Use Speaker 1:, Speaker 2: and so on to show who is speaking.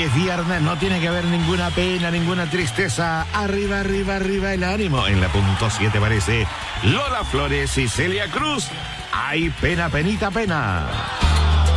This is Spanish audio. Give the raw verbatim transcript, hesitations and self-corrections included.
Speaker 1: es viernes, no tiene que haber ninguna pena, ninguna tristeza. Arriba, arriba, arriba el ánimo. En la punto siete parece Lola Flores y Celia Cruz. Hay pena, penita, pena.